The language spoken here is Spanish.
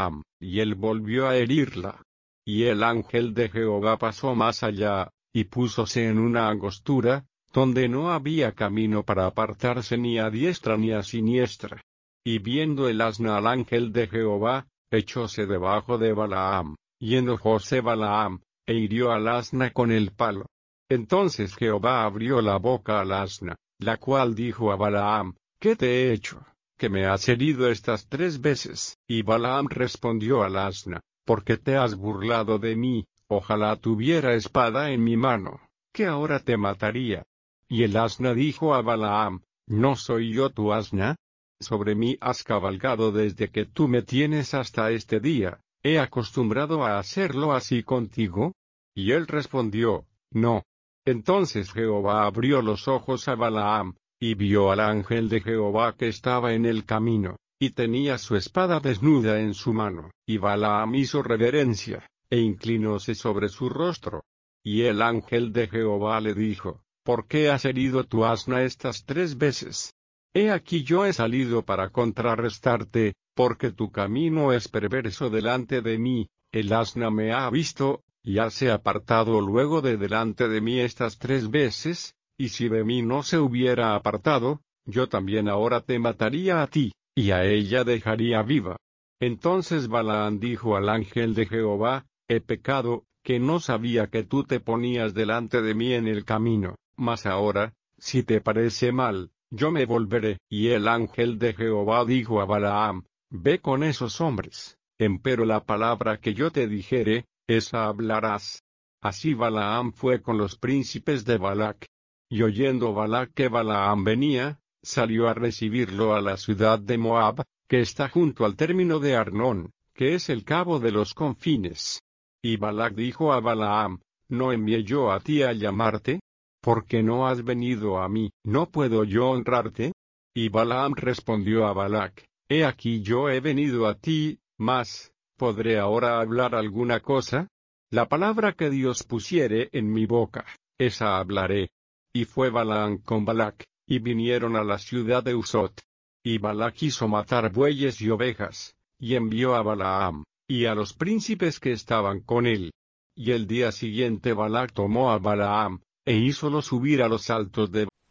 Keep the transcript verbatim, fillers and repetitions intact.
Balaam, y él volvió a herirla. Y el ángel de Jehová pasó más allá, y púsose en una angostura, donde no había camino para apartarse ni a diestra ni a siniestra. Y viendo el asna al ángel de Jehová, echóse debajo de Balaam, y enojóse Balaam, e hirió al asna con el palo. Entonces Jehová abrió la boca al asna, la cual dijo a Balaam, ¿qué te he hecho, que me has herido estas tres veces? Y Balaam respondió al asna, porque te has burlado de mí, ojalá tuviera espada en mi mano, que ahora te mataría. Y el asna dijo a Balaam, ¿no soy yo tu asna? Sobre mí has cabalgado desde que tú me tienes hasta este día, ¿he acostumbrado a hacerlo así contigo? Y él respondió, no. Entonces Jehová abrió los ojos a Balaam, y vio al ángel de Jehová que estaba en el camino, y tenía su espada desnuda en su mano, y Balaam hizo reverencia, e inclinóse sobre su rostro. Y el ángel de Jehová le dijo, ¿por qué has herido tu asna estas tres veces? He aquí yo he salido para contrarrestarte, porque tu camino es perverso delante de mí, el asna me ha visto, y hase apartado luego de delante de mí estas tres veces, y si de mí no se hubiera apartado, yo también ahora te mataría a ti, y a ella dejaría viva. Entonces Balaam dijo al ángel de Jehová, he pecado, que no sabía que tú te ponías delante de mí en el camino, mas ahora, si te parece mal, yo me volveré. Y el ángel de Jehová dijo a Balaam, ve con esos hombres, empero la palabra que yo te dijere, esa hablarás. Así Balaam fue con los príncipes de Balac. Y oyendo Balac que Balaam venía, salió a recibirlo a la ciudad de Moab, que está junto al término de Arnón, que es el cabo de los confines. Y Balac dijo a Balaam, ¿no envié yo a ti a llamarte? ¿Por qué no has venido a mí? ¿No puedo yo honrarte? Y Balaam respondió a Balac, he aquí yo he venido a ti, mas, ¿podré ahora hablar alguna cosa? La palabra que Dios pusiere en mi boca, esa hablaré. Y fue Balaam con Balac, y vinieron a la ciudad de Usot. Y Balac hizo matar bueyes y ovejas, y envió a Balaam, y a los príncipes que estaban con él. Y el día siguiente Balac tomó a Balaam, e hízolo subir a los altos de